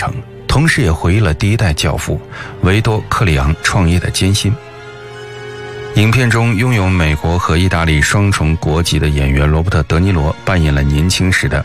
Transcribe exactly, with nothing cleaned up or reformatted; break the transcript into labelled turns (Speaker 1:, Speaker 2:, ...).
Speaker 1: 程，同时也回忆了第一代教父维多·克里昂创业的艰辛。影片中拥有美国和意大利双重国籍的演员罗伯特·德尼罗扮演了年轻时的